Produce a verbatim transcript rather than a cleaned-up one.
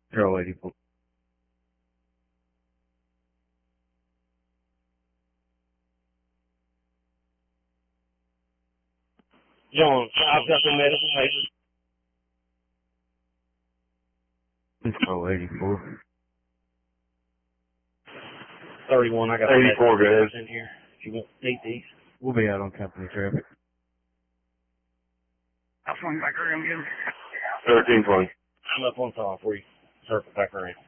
Zero eighty-four. John, I've got the medical papers. Zero eighty-four. thirty-one, I got eighty-four, the medical guys. papers in here. If you want to see these. We'll be out on company traffic. I'll swing back around again. thirteen twenty. I'm up on top for you. Circle back around.